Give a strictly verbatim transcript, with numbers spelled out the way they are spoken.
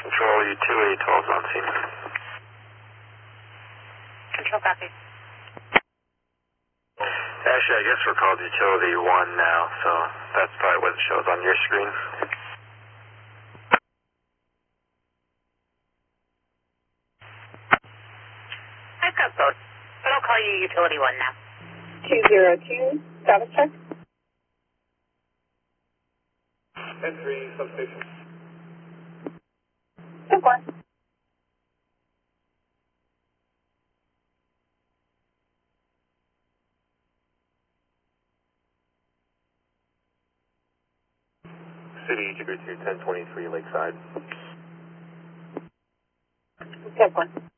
Control, utility twelve is on scene. Control copy. Actually, I guess we're called utility one now, so that's probably what it shows on your screen. I've got both, but I'll call you utility one now. two zero two, status check. Entry substation. Step one. City two two ten twenty-three Lakeside. Step one.